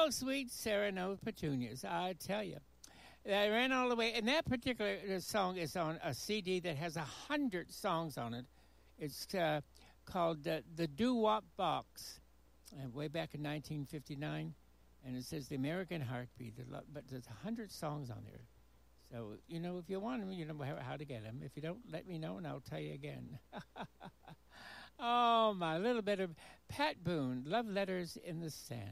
Oh, sweet Serenade of Petunias, I tell you. I ran all the way, and that particular song is on a CD that has 100 songs on it. It's called the Doo Wop Box, way back in 1959, and it says the American Heartbeat. But there's 100 songs on there. So if you want them, you know how to get them. If you don't, let me know, and I'll tell you again. Oh, my little bit of Pat Boone, Love Letters in the Sand.